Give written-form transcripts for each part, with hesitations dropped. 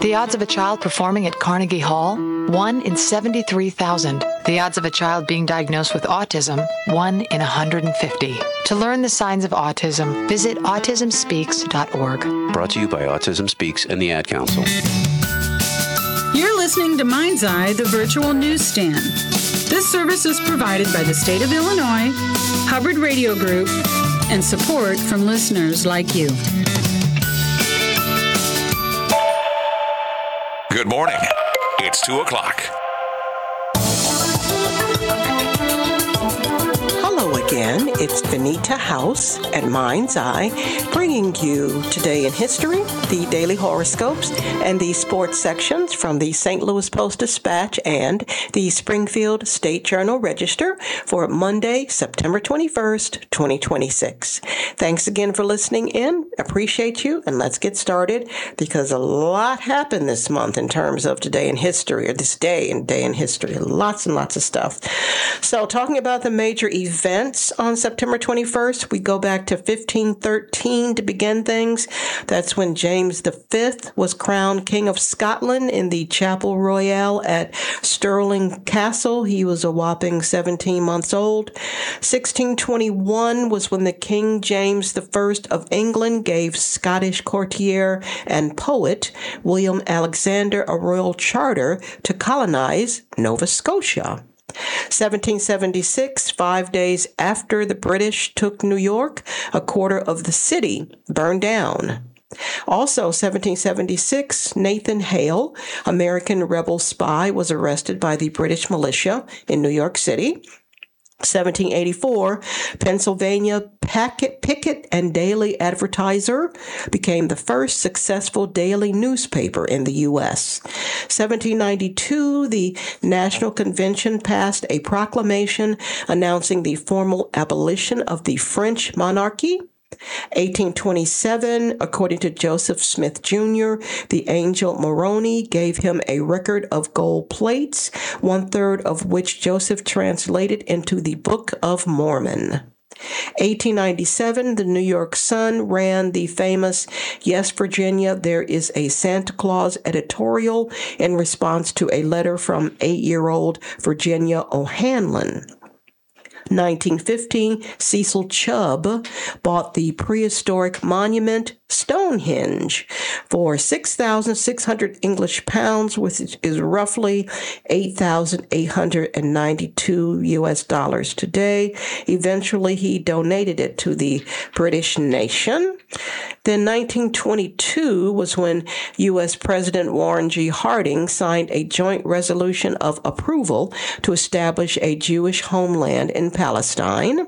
The odds of a child performing at Carnegie Hall? 1 in 73,000. The odds of a child being diagnosed with autism? 1 in 150. To learn the signs of autism, visit autismspeaks.org. Brought to you by Autism Speaks and the Ad Council. You're listening to Mind's Eye, the virtual newsstand. This service is provided by the state of Illinois, Hubbard Radio Group, and support from listeners like you. Good morning. It's 2 o'clock. Hello again. It's Benita House at Mind's Eye, bringing you Today in History, the daily horoscopes, and the sports sections from the St. Louis Post-Dispatch and the Springfield State Journal Register for Monday, September 21st, 2026. Thanks again for listening in. Appreciate you, and let's get started because a lot happened this month in terms of Today in History, or this day in history. Lots and lots of stuff. So talking about the major events on September 21st, we go back to 1513 to begin things. That's when James V was crowned King of Scotland in the Chapel Royal at Stirling Castle. He was a whopping 17 months old. 1621 was when the King James I of England gave Scottish courtier and poet William Alexander a royal charter to colonize Nova Scotia. 1776, 5 days after the British took New York, a quarter of the city burned down. Also, 1776, Nathan Hale, American rebel spy, was arrested by the British militia in New York City. 1784, Pennsylvania Picket and Daily Advertiser became the first successful daily newspaper in the U.S. 1792, the National Convention passed a proclamation announcing the formal abolition of the French monarchy. 1827, according to Joseph Smith Jr., the angel Moroni gave him a record of gold plates, 1/3 of which Joseph translated into the Book of Mormon. 1897, the New York Sun ran the famous "Yes, Virginia, There is a Santa Claus" editorial in response to a letter from 8-year-old Virginia O'Hanlon. 1915, Cecil Chubb bought the prehistoric monument Stonehenge for 6,600 English pounds, which is roughly 8,892 US dollars today. Eventually, he donated it to the British nation. Then 1922 was when U.S. President Warren G. Harding signed a joint resolution of approval to establish a Jewish homeland in Palestine.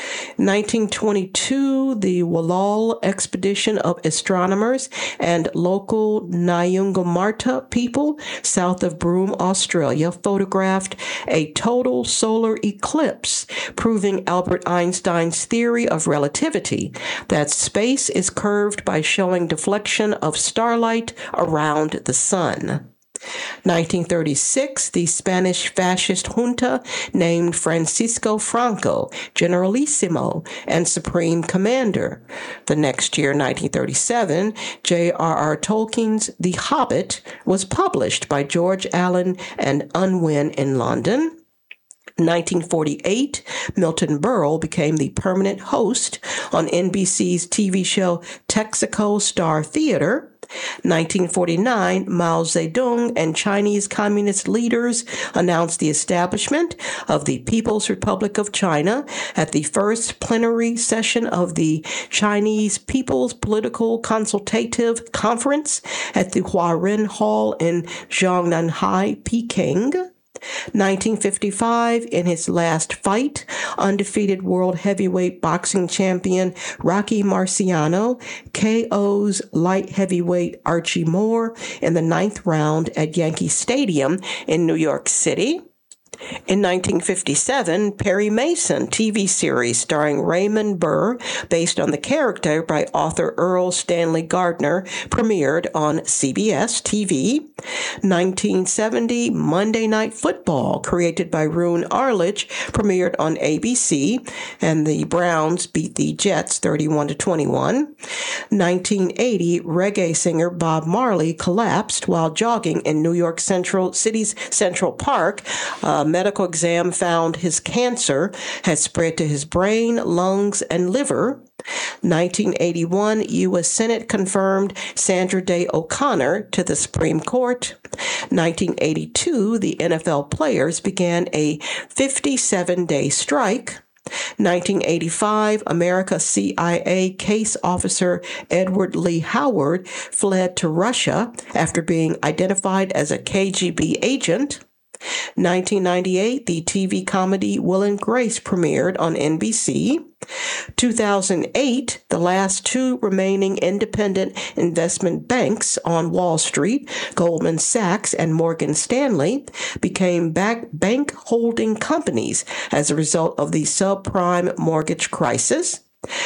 1922, the Walal expedition of astronomers and local Nyungamarta people south of Broome, Australia, photographed a total solar eclipse, proving Albert Einstein's theory of relativity, that space is curved by showing deflection of starlight around the sun. 1936, the Spanish fascist junta named Francisco Franco Generalissimo and Supreme Commander. The next year, 1937, J.R.R. Tolkien's The Hobbit was published by George Allen and Unwin in London. 1948, Milton Berle became the permanent host on NBC's TV show Texaco Star Theater. 1949, Mao Zedong and Chinese communist leaders announced the establishment of the People's Republic of China at the first plenary session of the Chinese People's Political Consultative Conference at the Huarun Hall in Zhongnanhai, Peking. 1955, in his last fight, undefeated world heavyweight boxing champion Rocky Marciano KOs light heavyweight Archie Moore in the 9th round at Yankee Stadium in New York City. In 1957, Perry Mason TV series starring Raymond Burr, based on the character by author Earl Stanley Gardner, premiered on CBS TV. 1970, Monday Night Football, created by Roone Arledge, premiered on ABC, and the Browns beat the Jets 31-21. 1980, reggae singer Bob Marley collapsed while jogging in New York City's Central Park. A medical exam found his cancer had spread to his brain, lungs, and liver. 1981, U.S. Senate confirmed Sandra Day O'Connor to the Supreme Court. 1982, the NFL players began a 57-day strike. 1985, America CIA case officer Edward Lee Howard fled to Russia after being identified as a KGB agent. 1998, the TV comedy Will and Grace premiered on NBC. 2008, the last two remaining independent investment banks on Wall Street, Goldman Sachs and Morgan Stanley, became bank holding companies as a result of the subprime mortgage crisis.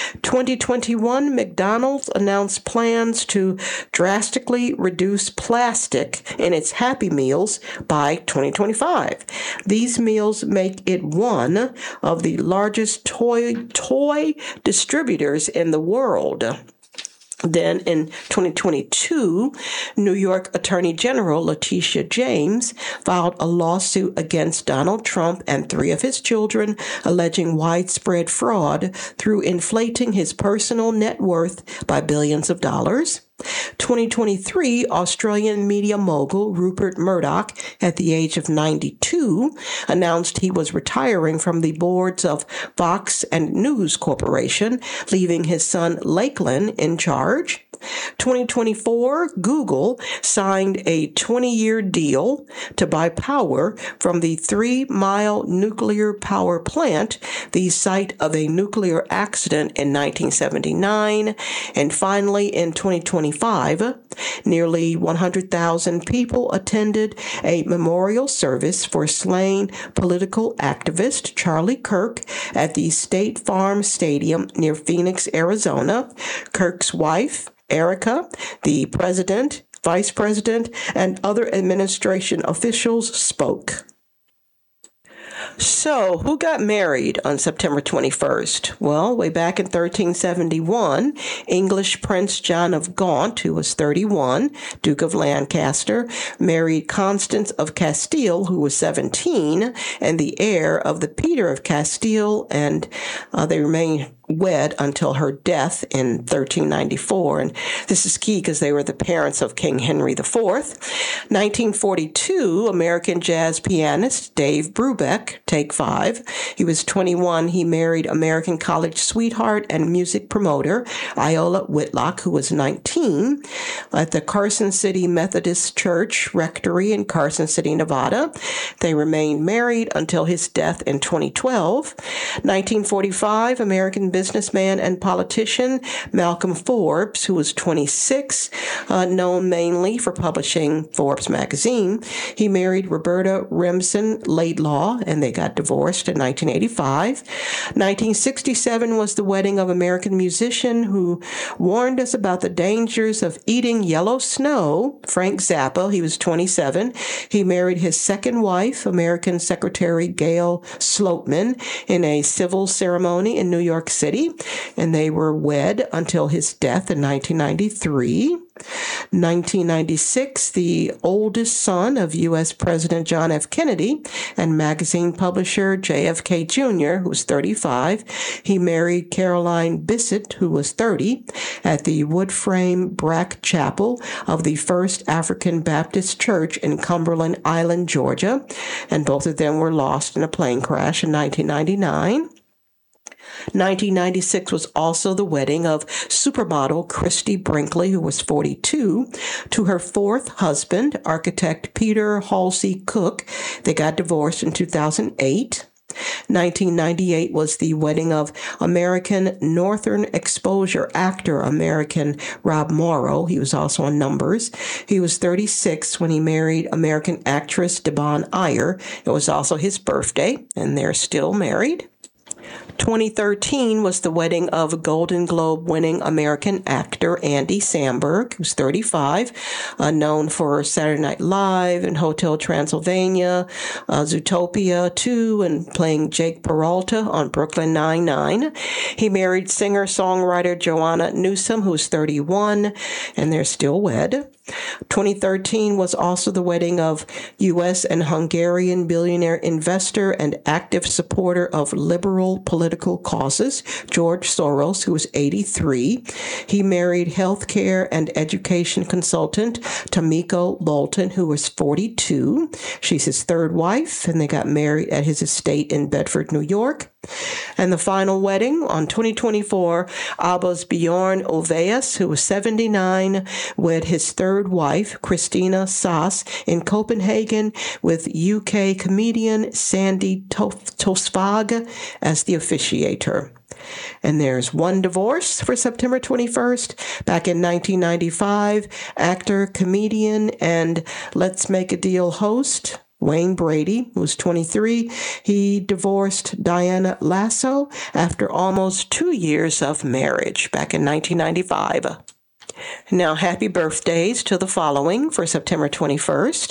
2021, McDonald's announced plans to drastically reduce plastic in its Happy Meals by 2025. These meals make it one of the largest toy distributors in the world. Then in 2022, New York Attorney General Letitia James filed a lawsuit against Donald Trump and 3 of his children, alleging widespread fraud through inflating his personal net worth by billions of dollars. 2023, Australian media mogul Rupert Murdoch, at the age of 92, announced he was retiring from the boards of Fox and News Corporation, leaving his son Lakeland in charge. 2024, Google signed a 20-year deal to buy power from the 3 Mile nuclear power plant, the site of a nuclear accident in 1979. And finally, in 2025, nearly 100,000 people attended a memorial service for slain political activist Charlie Kirk at the State Farm Stadium near Phoenix, Arizona. Kirk's wife, Erica, the president, vice president, and other administration officials spoke. So, who got married on September 21st? Well, way back in 1371, English Prince John of Gaunt, who was 31, Duke of Lancaster, married Constance of Castile, who was 17, and the heir of the Peter of Castile, and they remained wed until her death in 1394. And this is key because they were the parents of King Henry IV. 1942, American jazz pianist Dave Brubeck, take 5. He was 21. He married American college sweetheart and music promoter Iola Whitlock, who was 19, at the Carson City Methodist Church Rectory in Carson City, Nevada. They remained married until his death in 2012. 1945, American businessman and politician Malcolm Forbes, who was 26, known mainly for publishing Forbes magazine. He married Roberta Remsen Laidlaw, and they got divorced in 1985. 1967 was the wedding of American musician who warned us about the dangers of eating yellow snow, Frank Zappa. He was 27. He married his second wife, American Secretary Gail Sloatman, in a civil ceremony in New York City, and they were wed until his death in 1993. 1996, the oldest son of U.S. President John F. Kennedy and magazine publisher JFK Jr., who was 35. He married Caroline Bissett, who was 30, at the wood frame Brack Chapel of the First African Baptist Church in Cumberland Island, Georgia, and both of them were lost in a plane crash in 1999. 1996 was also the wedding of supermodel Christy Brinkley, who was 42, to her fourth husband, architect Peter Halsey Cook. They got divorced in 2008. 1998 was the wedding of American Northern Exposure actor American Rob Morrow. He was also on Numbers. He was 36 when he married American actress Devon Ayer. It was also his birthday, and they're still married. 2013 was the wedding of Golden Globe winning American actor Andy Samberg, who's 35, known for Saturday Night Live and Hotel Transylvania, Zootopia 2, and playing Jake Peralta on Brooklyn Nine-Nine. He married singer-songwriter Joanna Newsom, who's 31, and they're still wed. 2013 was also the wedding of U.S. and Hungarian billionaire investor and active supporter of liberal political causes, George Soros, who was 83. He married healthcare and education consultant Tomiko Bolton, who was 42. She's his third wife, and they got married at his estate in Bedford, New York. And the final wedding on 2024, ABBA's Bjorn Ulvaeus, who was 79, wed his third wife, Christina Sass, in Copenhagen with UK comedian Sandy Tosvag as the officiator. And there's one divorce for September 21st. Back in 1995, actor, comedian, and Let's Make a Deal host Wayne Brady, who was 23, he divorced Diana Lasso after almost 2 years of marriage back in 1995. Now, happy birthdays to the following for September 21st.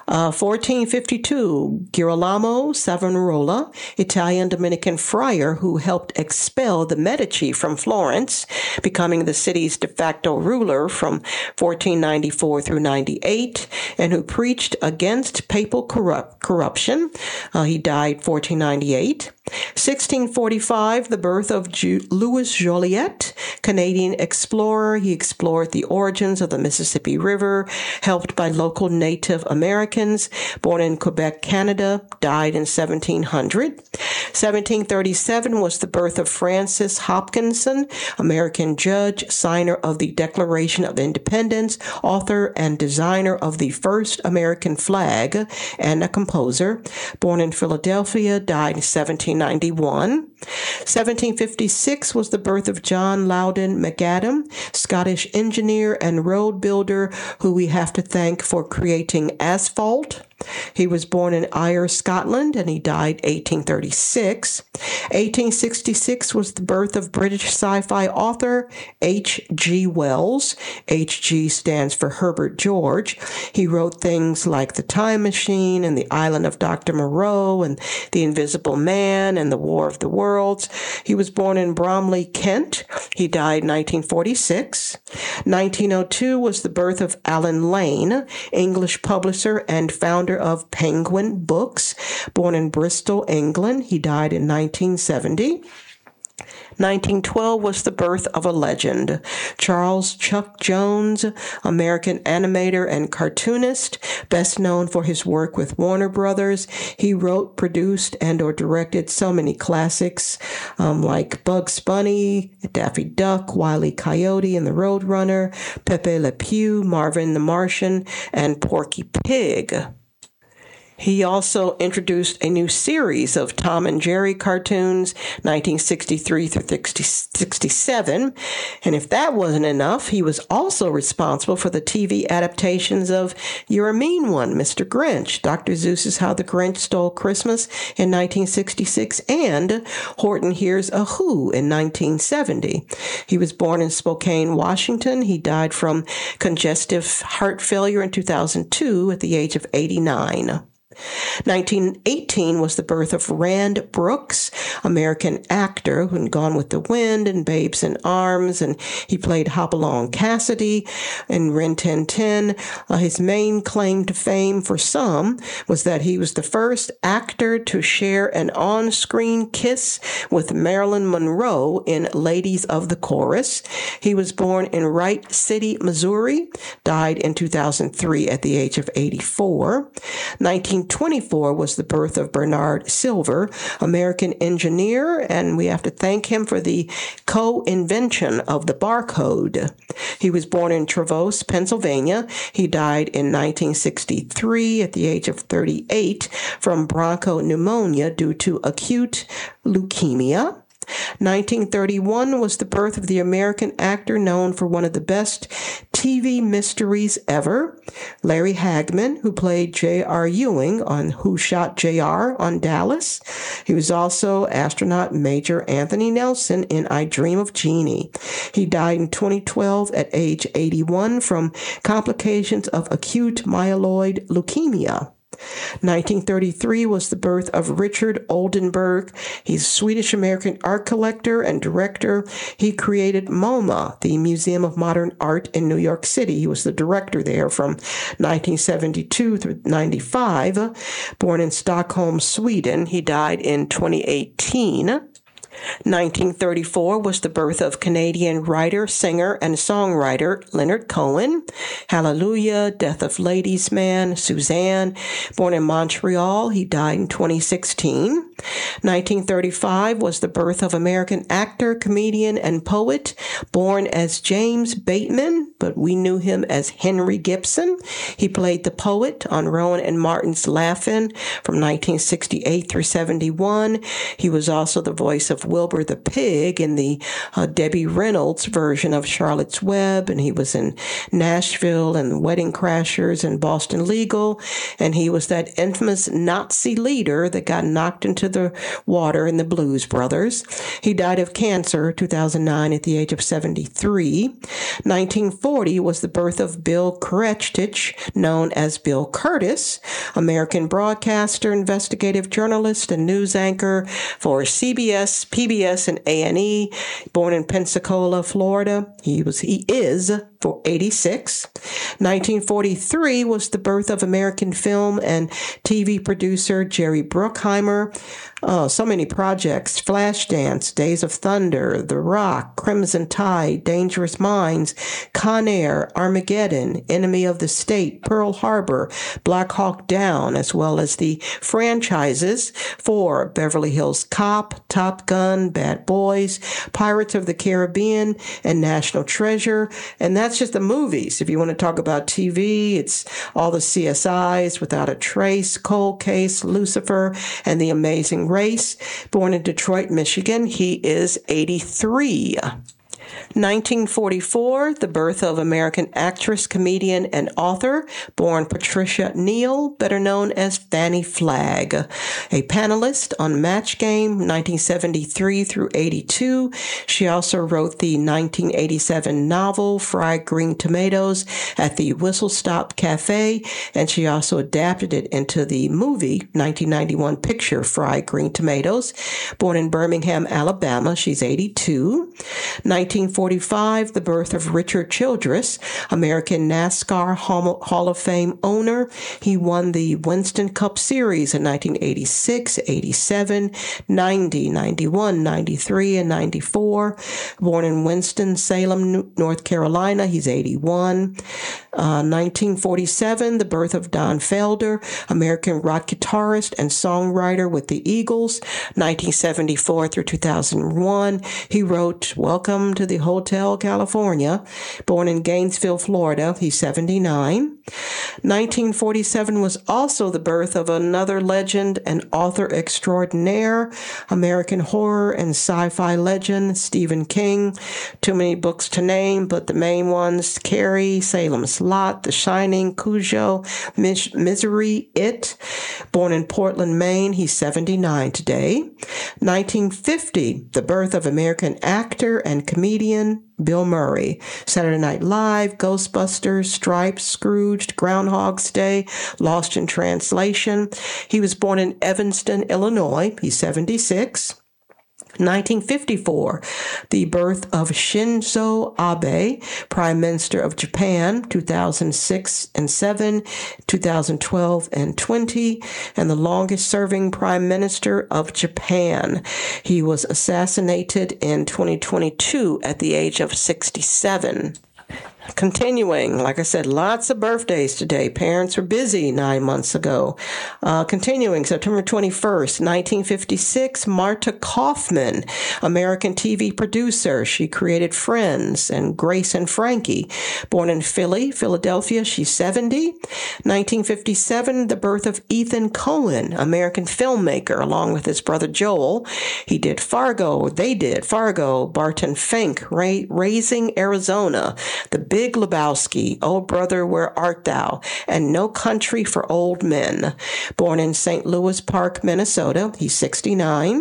1452, Girolamo Savonarola, Italian-Dominican friar who helped expel the Medici from Florence, becoming the city's de facto ruler from 1494 through 98, and who preached against papal corruption. He died 1498. 1645, the birth of Louis Joliet, Canadian explorer. He explored the origins of the Mississippi River, helped by local Native Americans. Born in Quebec, Canada, died in 1700. 1737 was the birth of Francis Hopkinson, American judge, signer of the Declaration of Independence, author and designer of the first American flag, and a composer. Born in Philadelphia, died in 1791. 1756 was the birth of John Loudon McAdam, Scottish engineer and road builder who we have to thank for creating asphalt. He was born in Ayr, Scotland, and he died 1836. 1866 was the birth of British sci-fi author H.G. Wells. H.G. stands for Herbert George. He wrote things like The Time Machine and The Island of Dr. Moreau and The Invisible Man and The War of the Worlds. He was born in Bromley, Kent. He died 1946. 1902 was the birth of Alan Lane, English publisher and founder of Penguin Books. Born in Bristol, England, he died in 1970. 1912 was the birth of a legend. Charles Chuck Jones, American animator and cartoonist, best known for his work with Warner Brothers. He wrote, produced, and or directed so many classics like Bugs Bunny, Daffy Duck, Wile E. Coyote and the Roadrunner, Pepe Le Pew, Marvin the Martian, and Porky Pig. He also introduced a new series of Tom and Jerry cartoons, 1963 through 67. And if that wasn't enough, he was also responsible for the TV adaptations of You're a Mean One, Mr. Grinch, Dr. Seuss's How the Grinch Stole Christmas in 1966, and Horton Hears a Who in 1970. He was born in Spokane, Washington. He died from congestive heart failure in 2002 at the age of 89. 1918 was the birth of Rand Brooks, American actor who had Gone with the Wind and Babes in Arms, and he played Hopalong Cassidy in Rin Tin Tin. His main claim to fame for some was that he was the first actor to share an on-screen kiss with Marilyn Monroe in Ladies of the Chorus. He was born in Wright City, Missouri, died in 2003 at the age of 84. 1924 was the birth of Bernard Silver, American engineer, and we have to thank him for the co-invention of the barcode. He was born in Traverse, Pennsylvania. He died in 1963 at the age of 38 from bronchopneumonia due to acute leukemia. 1931 was the birth of the American actor known for one of the best TV mysteries ever, Larry Hagman, who played J.R. Ewing on Who Shot J.R. on Dallas. He was also astronaut Major Anthony Nelson in I Dream of Jeannie. He died in 2012 at age 81 from complications of acute myeloid leukemia. 1933 was the birth of Richard Oldenburg. He's a Swedish-American art collector and director. He created MoMA, the Museum of Modern Art in New York City. He was the director there from 1972 through 95. Born in Stockholm, Sweden, he died in 2018. 1934 was the birth of Canadian writer, singer, and songwriter Leonard Cohen. Hallelujah, Death of Ladies Man, Suzanne. Born in Montreal, he died in 2016. 1935 was the birth of American actor, comedian, and poet, born as James Bateman, but we knew him as Henry Gibson. He played the poet on Rowan and Martin's Laugh-In from 1968 through 71. He was also the voice of Wilbur the Pig in the Debbie Reynolds version of Charlotte's Web, and he was in Nashville and Wedding Crashers and Boston Legal, and he was that infamous Nazi leader that got knocked into the water in the Blues Brothers. He died of cancer 2009 at the age of 73. 1940 was the birth of Bill Krechtich, known as Bill Curtis, American broadcaster, investigative journalist, and news anchor for CBS, PBS, and A&E. Born in Pensacola, Florida. He is for 86. 1943 was the birth of American film and TV producer Jerry Bruckheimer. So many projects: Flashdance, Days of Thunder, The Rock, Crimson Tide, Dangerous Minds, Con Air, Armageddon, Enemy of the State, Pearl Harbor, Black Hawk Down, as well as the franchises for Beverly Hills Cop, Top Gun, Bad Boys, Pirates of the Caribbean, and National Treasure. And that's just the movies. If you want to talk about TV, it's all the CSIs, Without a Trace, Cold Case, Lucifer, and The Amazing Race. Born in Detroit, Michigan, he is 83. 1944, the birth of American actress, comedian, and author, born Patricia Neal, better known as Fannie Flagg. A panelist on Match Game, 1973 through 82. She also wrote the 1987 novel, Fried Green Tomatoes at the Whistle Stop Cafe, and she also adapted it into the movie 1991 picture, Fried Green Tomatoes. Born in Birmingham, Alabama, she's 82. 1945, the birth of Richard Childress, American NASCAR Hall of Fame owner. He won the Winston Cup Series in 1986, 87, 90, 91, 93, and 94. Born in Winston-Salem, North Carolina, he's 81. 1947, the birth of Don Felder, American rock guitarist and songwriter with the Eagles. 1974 through 2001, he wrote Welcome to the Hotel California. Born in Gainesville, Florida, he's 79. 1947 was also the birth of another legend and author extraordinaire, American horror and sci-fi legend, Stephen King. Too many books to name, but the main ones: Carrie, Salem's Lot, The Shining, Cujo, Misery, It. Born in Portland, Maine, he's 79 today. 1950, the birth of American actor and comedian Bill Murray. Saturday Night Live, Ghostbusters, Stripes, Scrooged, Groundhog's Day, Lost in Translation. He was born in Evanston, Illinois. He's 76. 1954, the birth of Shinzo Abe, Prime Minister of Japan, 2006 and 7, 2012 and 20, and the longest-serving Prime Minister of Japan. He was assassinated in 2022 at the age of 67. Continuing, like I said, lots of birthdays today. Parents were busy 9 months ago. Continuing, September 21st, 1956, Marta Kaufman, American TV producer. She created Friends and Grace and Frankie. Born in Philadelphia, she's 70. 1957, the birth of Ethan Coen, American filmmaker, along with his brother Joel. They did Fargo, Barton Fink, Raising Arizona, The Big Lebowski, Oh Brother, Where Art Thou, and No Country for Old Men. Born in St. Louis Park, Minnesota, he's 69.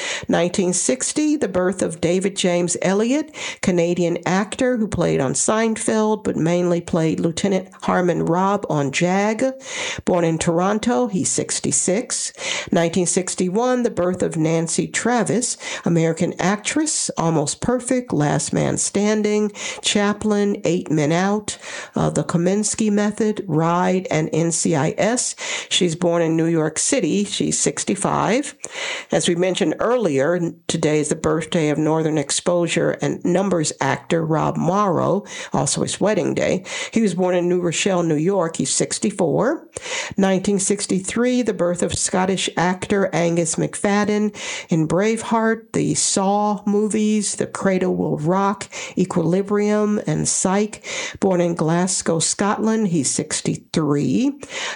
1960, the birth of David James Elliott, Canadian actor who played on Seinfeld, but mainly played Lieutenant Harmon Robb on JAG. Born in Toronto, he's 66. 1961, the birth of Nancy Travis, American actress, Almost Perfect, Last Man Standing, Chaplin, 8 Men Out, The Kominsky Method, Ride, and NCIS. She's born in New York City. She's 65. As we mentioned earlier, today is the birthday of Northern Exposure and Numbers actor Rob Morrow, also his wedding day. He was born in New Rochelle, New York. He's 64. 1963, the birth of Scottish actor Angus McFadden in Braveheart, the Saw movies, The Cradle Will Rock, Equilibrium, and Psych. Born in Glasgow, Scotland, he's 63.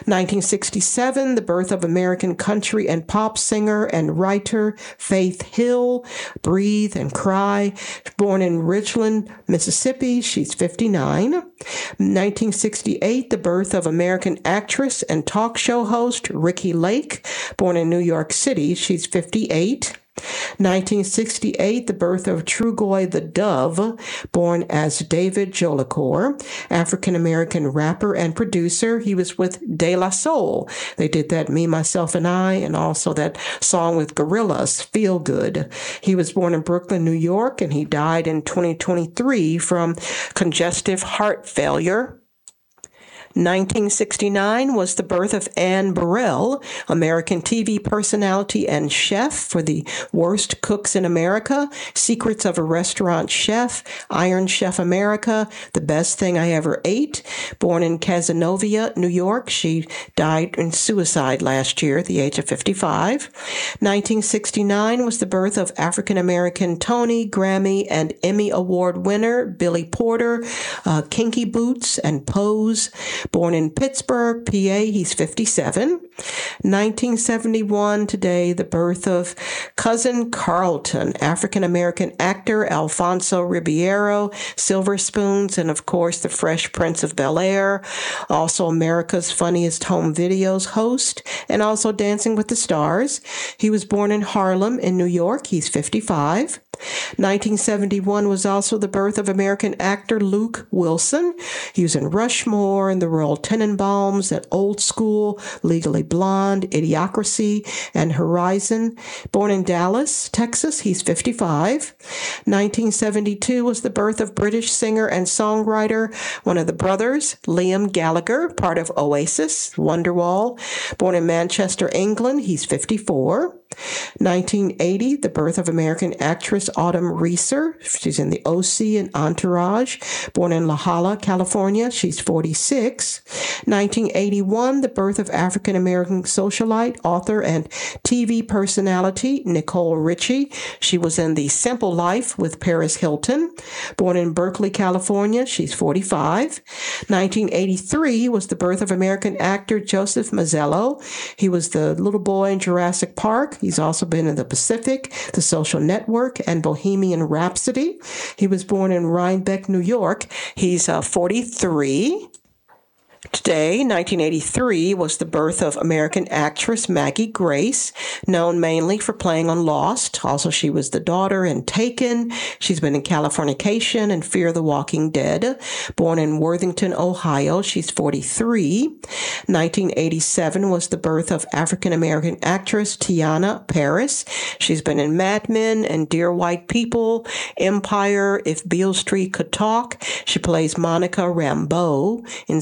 1967, the birth of American country and pop singer and writer Faith Hill, Breathe and Cry. Born in Richland, Mississippi, she's 59. 1968, the birth of American actress and talk show host Ricki Lake. Born in New York City, she's 58. 1968, the birth of Trugoy the Dove, born as David Jolicoeur, African-American rapper and producer. He was with De La Soul. They did that Me, Myself, and I, and also that song with Gorillaz, Feel Good. He was born in Brooklyn, New York, and he died in 2023 from congestive heart failure. 1969 was the birth of Anne Burrell, American TV personality and chef for The Worst Cooks in America, Secrets of a Restaurant Chef, Iron Chef America, The Best Thing I Ever Ate. Born in Cazenovia, New York, she died in suicide last year at the age of 55. 1969 was the birth of African-American Tony, Grammy, and Emmy Award winner Billy Porter, Kinky Boots, and Pose. Born in Pittsburgh, PA, he's 57. 1971, today, the birth of Cousin Carlton, African-American actor Alfonso Ribeiro, Silver Spoons, and of course, the Fresh Prince of Bel-Air, also America's Funniest Home Videos host, and also Dancing with the Stars. He was born in Harlem in New York. He's 55. 1971 was also the birth of American actor Luke Wilson. He was in Rushmore and the Royal Tenenbaums, and Old School, Legally Blonde, Idiocracy, and Horizon. Born in Dallas, Texas, he's 55. 1972 was the birth of British singer and songwriter, one of the brothers, Liam Gallagher, part of Oasis, Wonderwall. Born in Manchester, England, he's 54. 1980, the birth of American actress Autumn Reeser. She's in the OC and Entourage. Born in La Jolla, California. She's 46. 1981, the birth of African-American socialite, author, and TV personality Nicole Richie. She was in The Simple Life with Paris Hilton. Born in Berkeley, California. She's 45. 1983 was the birth of American actor Joseph Mazzello. He was the little boy in Jurassic Park. He's also been in The Pacific, The Social Network, and Bohemian Rhapsody. He was born in Rhinebeck, New York. He's 43. Today, 1983, was the birth of American actress Maggie Grace, known mainly for playing on Lost. Also, she was the daughter in Taken. She's been in Californication and Fear the Walking Dead. Born in Worthington, Ohio, she's 43. 1987 was the birth of African-American actress Tiana Paris. She's been in Mad Men and Dear White People, Empire, If Beale Street Could Talk. She plays Monica Rambeau in those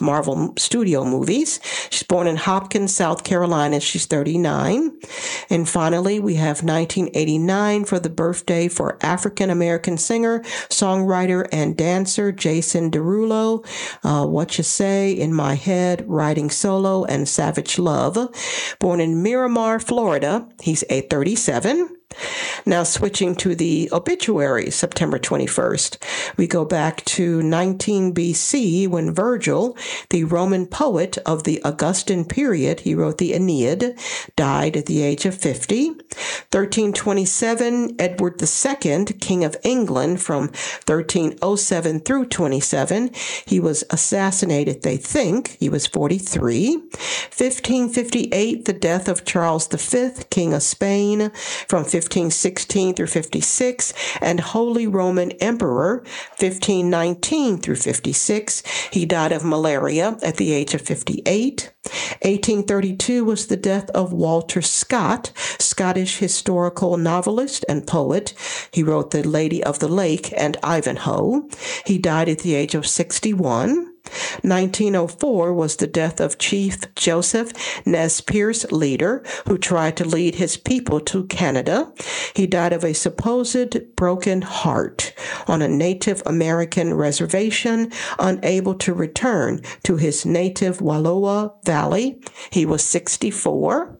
Marvel Studio movies. She's born in Hopkins, South Carolina. She's 39. And finally, we have 1989 for the birthday for African-American singer, songwriter, and dancer Jason Derulo. What You Say, In My Head, Riding Solo, and Savage Love. Born in Miramar, Florida. He's 37. Now switching to the obituary, September 21st. We go back to 19 BC when Virgil, the Roman poet of the Augustan period, he wrote the Aeneid, died at the age of 50. 1327, Edward II, King of England from 1307 through 27. He was assassinated, they think. He was 43. 1558, the death of Charles V, King of Spain from 1516 through 56, and Holy Roman Emperor, 1519 through 56. He died of malaria at the age of 58. 1832 was the death of Walter Scott, Scottish historical novelist and poet. He wrote The Lady of the Lake and Ivanhoe. He died at the age of 61. 1904 was the death of Chief Joseph Nez Perce leader who tried to lead his people to Canada. He died of a supposed broken heart on a Native American reservation, unable to return to his native Wallowa Valley. He was 64.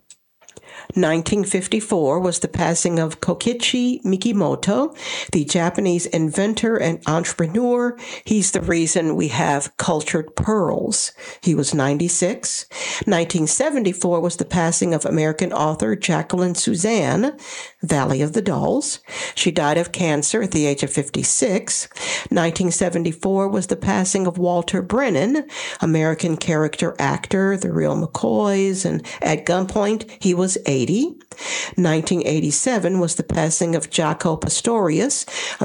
1954 was the passing of Kokichi Mikimoto, the Japanese inventor and entrepreneur. He's the reason we have cultured pearls. He was 96. 1974 was the passing of American author Jacqueline Suzanne, Valley of the Dolls. She died of cancer at the age of 56. 1974 was the passing of Walter Brennan, American character actor, The Real McCoys, and At Gunpoint. He was 80. 1987 was the passing of Jaco Pastorius,